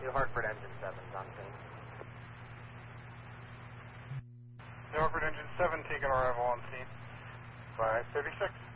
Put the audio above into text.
New Hartford Engine 7's on scene. New Hartford Engine 7 taking arrival on scene. 536.